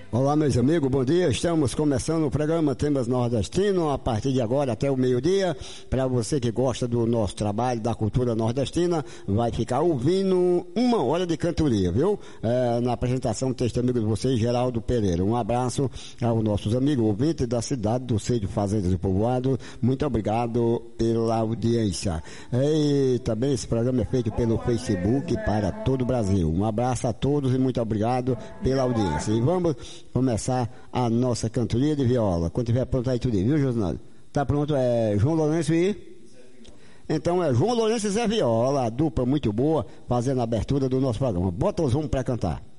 Olá, meus amigos, bom dia. Estamos começando o programa Temas Nordestino a partir de agora até o meio-dia. Para você que gosta do nosso trabalho, da cultura nordestina, vai ficar ouvindo 1 hora de cantoria, viu? Na apresentação deste amigo de vocês, Geraldo Pereira. Um abraço aos nossos amigos ouvintes da cidade do Sítio Fazendas e Povoado. Muito obrigado pela audiência. E também esse programa é feito pelo Facebook para todo o Brasil. Um abraço a todos e muito obrigado pela audiência. E vamos começar a nossa cantoria de viola. Quando tiver pronto aí tudo, viu, Josinaldo? Tá pronto, João Lourenço e... Então é João Lourenço e Zé Viola, a dupla muito boa, fazendo a abertura do nosso programa. Bota os homens pra cantar.